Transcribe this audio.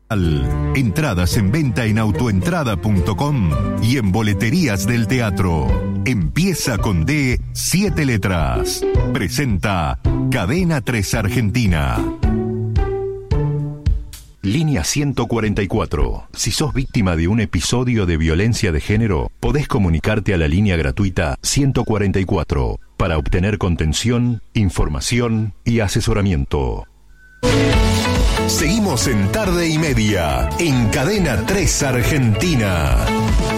Entradas en venta en autoentrada.com y en boleterías del teatro. Empieza con D, 7 letras. Presenta Cadena 3 Argentina. Línea 144. Si sos víctima de un episodio de violencia de género, podés comunicarte a la línea gratuita 144 para obtener contención, información y asesoramiento. Seguimos en Tarde y Media, en Cadena 3 Argentina.